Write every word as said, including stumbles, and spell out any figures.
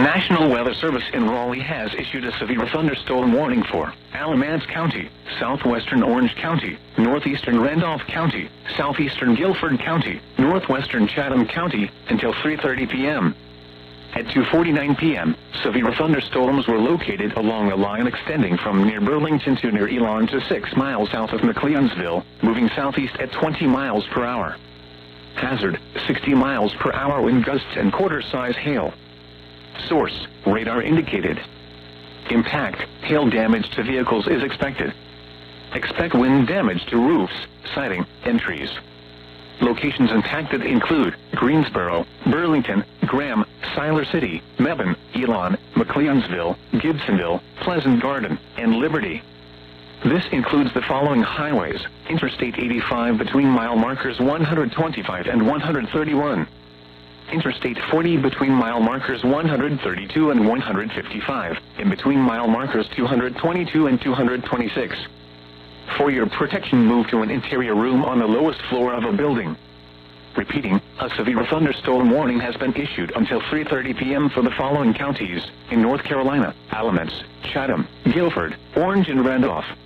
National Weather Service in Raleigh has issued a severe thunderstorm warning for Alamance County, southwestern Orange County, northeastern Randolph County, southeastern Guilford County, northwestern Chatham County until three thirty p m At two forty-nine p m, severe thunderstorms were located along a line extending from near Burlington to near Elon to six miles south of McLeonsville, moving southeast at twenty miles per hour. Hazard, sixty miles per hour wind gusts and quarter-size hail. Source, radar indicated. Impact, hail damage to vehicles is expected. Expect wind damage to roofs, siding, and trees. Locations impacted include Greensboro, Burlington, Graham, Siler City, Mebane, Elon, McLeonsville, Gibsonville, Pleasant Garden, and Liberty. This includes the following highways: Interstate eighty-five between mile markers one hundred twenty-five and one hundred thirty-one. Interstate forty between mile markers one hundred thirty-two and one hundred fifty-five, in between mile markers two hundred twenty-two and two hundred twenty-six. For your protection, move to an interior room on the lowest floor of a building. Repeating, a severe thunderstorm warning has been issued until three thirty p m for the following counties in North Carolina: Alamance, Chatham, Guilford, Orange, and Randolph.